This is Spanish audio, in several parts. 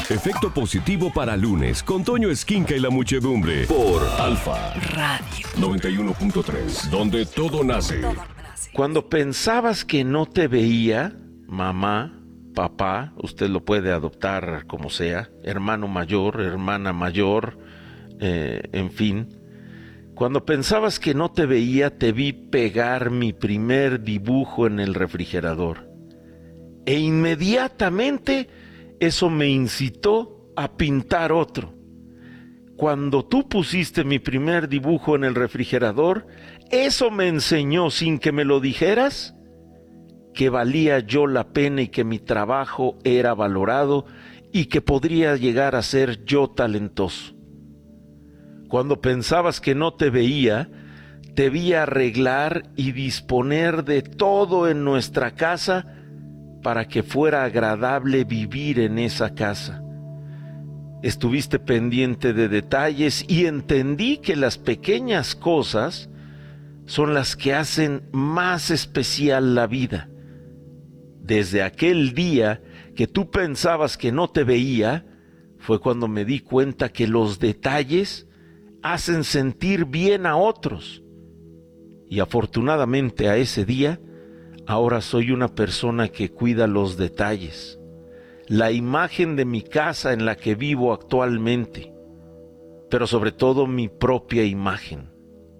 Efecto positivo para lunes con Toño Esquinca y la muchedumbre por Alfa Radio 91.3, donde todo nace. Cuando pensabas que no te veía, mamá, papá, usted lo puede adoptar como sea, hermano mayor, hermana mayor, en fin. Cuando pensabas que no te veía, te vi pegar mi primer dibujo en el refrigerador. E inmediatamente eso me incitó a pintar otro. Cuando tú pusiste mi primer dibujo en el refrigerador, eso me enseñó, sin que me lo dijeras, que valía yo la pena y que mi trabajo era valorado y que podría llegar a ser yo talentoso. Cuando pensabas que no te veía, te vi arreglar y disponer de todo en nuestra casa para que fuera agradable vivir en esa casa. Estuviste pendiente de detalles y entendí que las pequeñas cosas son las que hacen más especial la vida. Desde aquel día que tú pensabas que no te veía, fue cuando me di cuenta que los detalles hacen sentir bien a otros. Y afortunadamente a ese día, ahora soy una persona que cuida los detalles, la imagen de mi casa en la que vivo actualmente, pero sobre todo mi propia imagen.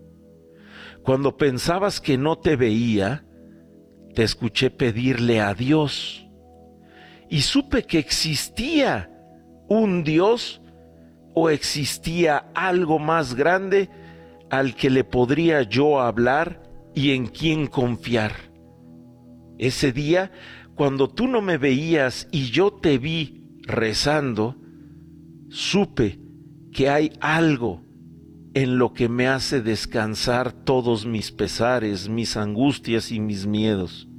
Cuando pensabas que no te veía, te escuché pedirle a Dios y supe que existía un Dios o existía algo más grande al que le podría yo hablar y en quien confiar. Ese día, cuando tú no me veías y yo te vi rezando, supe que hay algo en lo que me hace descansar todos mis pesares, mis angustias y mis miedos.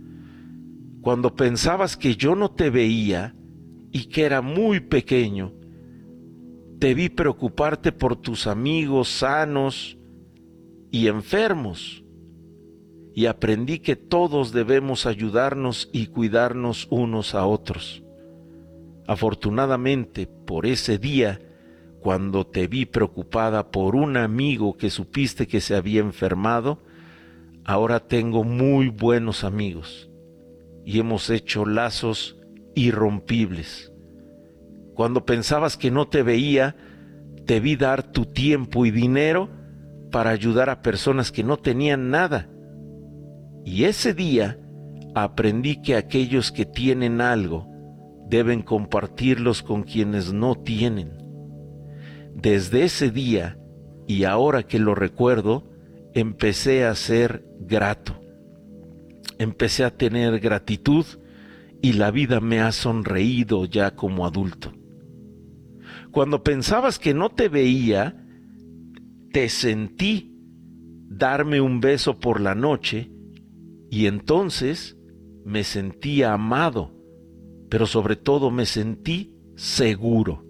Cuando pensabas que yo no te veía y que era muy pequeño, te vi preocuparte por tus amigos sanos y enfermos, y aprendí que todos debemos ayudarnos y cuidarnos unos a otros. Afortunadamente, por ese día, cuando te vi preocupada por un amigo que supiste que se había enfermado, ahora tengo muy buenos amigos y hemos hecho lazos irrompibles. Cuando pensabas que no te veía, te vi dar tu tiempo y dinero para ayudar a personas que no tenían nada. Y ese día aprendí que aquellos que tienen algo deben compartirlos con quienes no tienen. Desde ese día, y ahora que lo recuerdo, empecé a ser grato. Empecé a tener gratitud y la vida me ha sonreído ya como adulto. Cuando pensabas que no te veía, te sentí darme un beso por la noche y entonces me sentí amado, pero sobre todo me sentí seguro.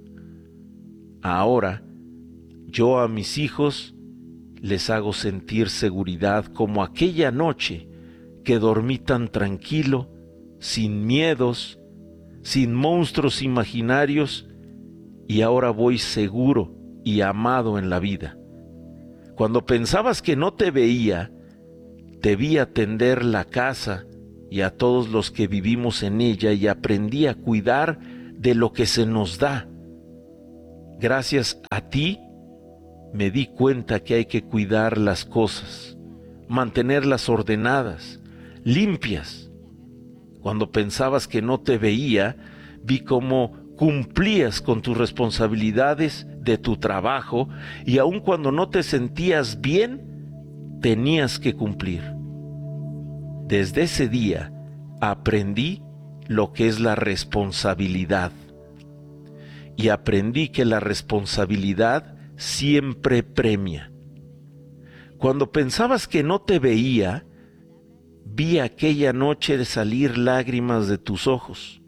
Ahora, yo a mis hijos les hago sentir seguridad como aquella noche que dormí tan tranquilo, sin miedos, sin monstruos imaginarios, y ahora voy seguro y amado en la vida. Cuando pensabas que no te veía, te vi atender la casa y a todos los que vivimos en ella y aprendí a cuidar de lo que se nos da. Gracias a ti me di cuenta que hay que cuidar las cosas, mantenerlas ordenadas, limpias. Cuando pensabas que no te veía, vi cómo cumplías con tus responsabilidades de tu trabajo y aun cuando no te sentías bien, tenías que cumplir. Desde ese día aprendí lo que es la responsabilidad y aprendí que la responsabilidad siempre premia. Cuando pensabas que no te veía, vi aquella noche de salir lágrimas de tus ojos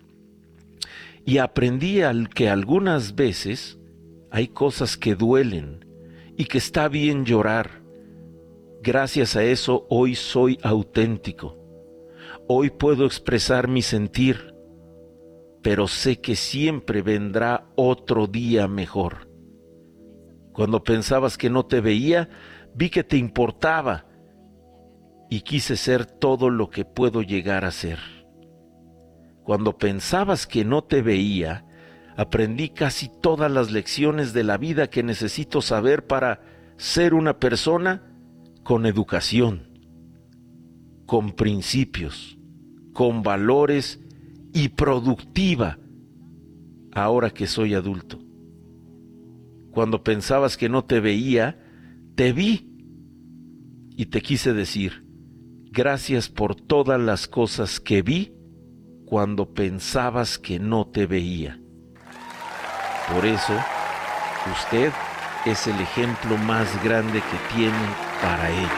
y aprendí que algunas veces hay cosas que duelen y que está bien llorar. Gracias a eso hoy soy auténtico. Hoy puedo expresar mi sentir. pero sé que siempre vendrá otro día mejor. Cuando pensabas que no te veía, vi que te importaba y quise ser todo lo que puedo llegar a ser. Cuando pensabas que no te veía, aprendí casi todas las lecciones de la vida que necesito saber para ser una persona con educación, con principios, con valores y productiva, ahora que soy adulto. Cuando pensabas que no te veía, te vi y te quise decir, gracias por todas las cosas que vi cuando pensabas que no te veía. Por eso, usted es el ejemplo más grande que tiene para ello.